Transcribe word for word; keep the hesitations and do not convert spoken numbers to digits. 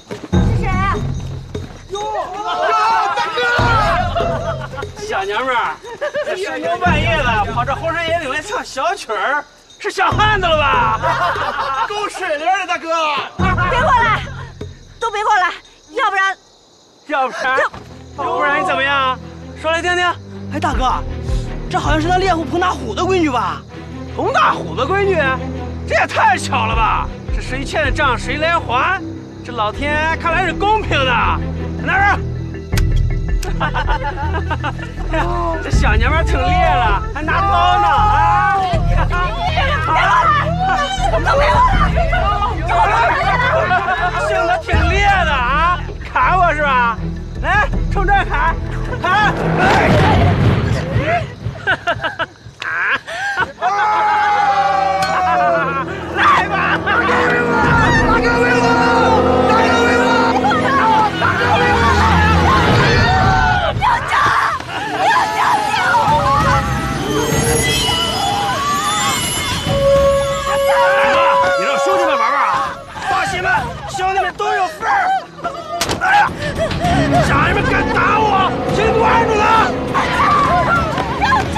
是谁？ 哟哟，大哥！ 小娘们儿，这深更半夜的跑这后山野岭来唱小曲儿，是想汉子了吧？ 够水灵的，大哥！ 别过来，都别过来，要不然， 要不然，要不然你怎么样？说来听听。哎，大哥，这好像是那猎户彭大虎的闺女吧？彭大虎的闺女，这也太巧了吧！这谁欠的账谁来还？这老天看来是公平的。拿着。这小娘们挺烈了，还拿刀呢啊！ 别过来，都别过来！